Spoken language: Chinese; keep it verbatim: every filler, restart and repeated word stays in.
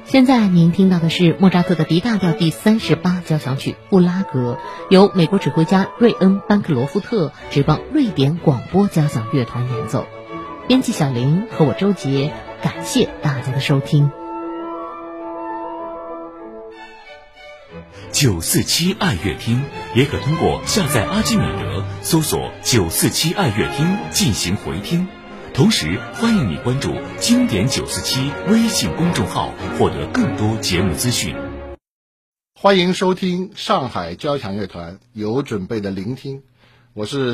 现在您听到的是莫扎特的 D 大调第三十八交响曲《布拉格》，由美国指挥家瑞恩·班克罗夫特指棒瑞典广播交响乐团演奏。编辑小林和我周杰，感谢大家的收听。 九四七爱乐厅也可通过下载阿基米德搜索九四七爱乐厅进行回听。同时欢迎你关注经典九四七微信公众号，获得更多节目资讯。 欢迎收听上海交响乐团有准备的聆听，我是